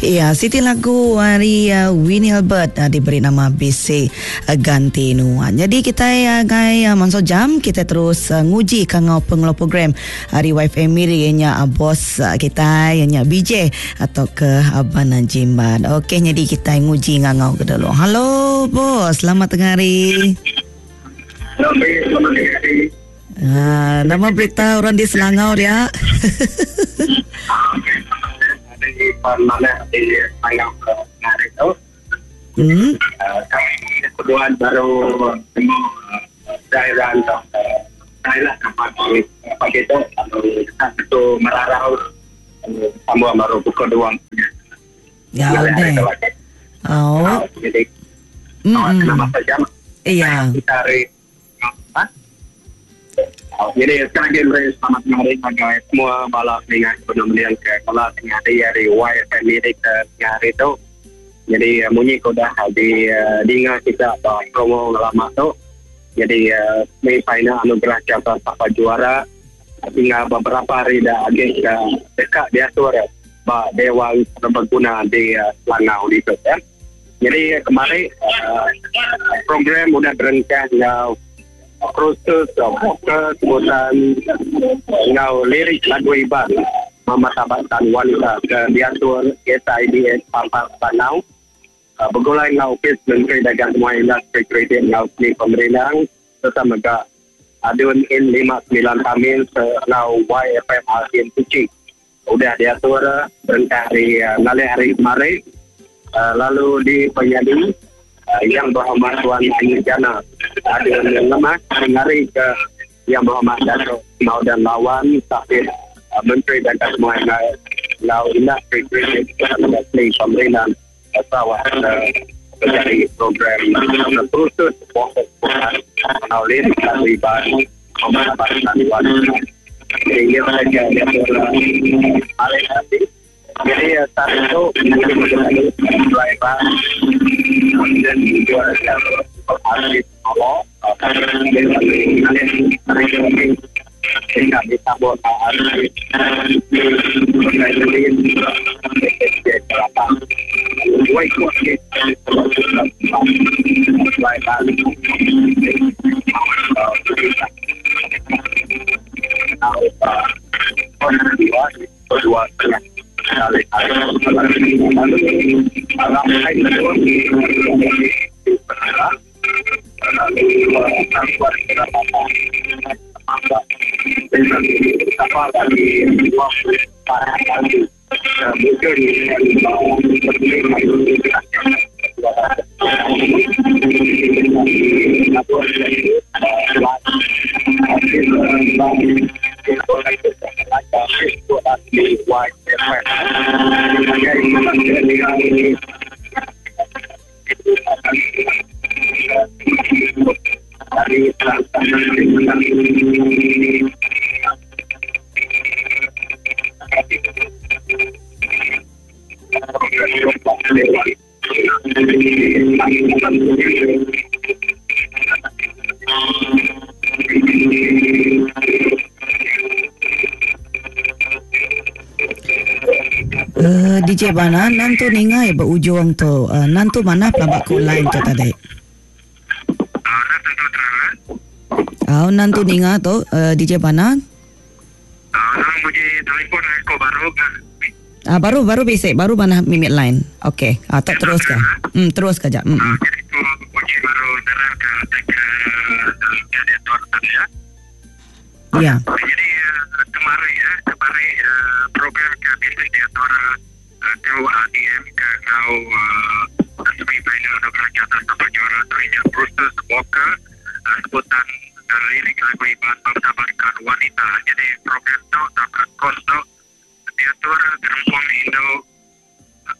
Ya, Siti lagu hari Winnie Albert diberi nama BC Ganti Nu. Jadi kita gai masuk jam kita terus nguji kangau pengelola program hari YFM Miri nya bos kita nya BJ atau ke Abang Najimbat. Okey, jadi kita nguji ngangau ke dulu. Halo bos, selamat tengah hari. Selamat hari. Nama berita orang di Selangor ya. Di mana di Selangor hari itu. Kami kedua baru daerah untuk daerah tempat itu satu Merarau tambah baru pukul 2. Ya udah. Oh. Jadi nama saja. Iya. Kita hari jadi sekali lagi selamat hari bagi semua balap dengan penumpang ke kalau tengah hari YFM ini ke hari itu. Jadi munyi sudah di ingat kita promo lama tu. Jadi semifinal anugerah siapa juara tinggal beberapa hari dah lagi dekat diatur Dewan Serbaguna di Selangor itu kan. Jadi kemarin program sudah berencana proses kemudian ngau lirik lagu Iban mematahkan wanita ke diatur SIDS Pampang Panau bergulai ngau kes Menteri Dagang Semua Industri Kredit ngau ni pemerintah bersama ke adun in 59 Tamil ngau YFM Alkin Suci sudah diatur berhenti hari kemarin lalu di penyanyi yang berhormat Tuan Jana ada yang lemas hari ke yang berhormat Dato' Mau dan Lawan Safir Menteri dan Semua Lau Industri Kredit Menteri Pemerintahan Sarawak menjadi program khusus oleh Taliban Pemerintahan sehingga mereka alih hati. Jadi saat itu driver dan juara harus Allah sehingga bisa buat harus DJ Bana nantu ningai berujung tu nantu mana pelabak ku lain tu tadi. Nantu ninga tu DJ Bana. Baru basic baru mana mimik lain. Okey. Tak terus ke? Terus ke jap. Ya. Jadi kemarin program ke bisnis diatur kau ADM ke kau semifinal untuk jatuh sampai juara tu ini proses walker sebutan lirik lagu Iban mempertahankan wanita. Jadi program tu tak kos tu diatur gerempong Indo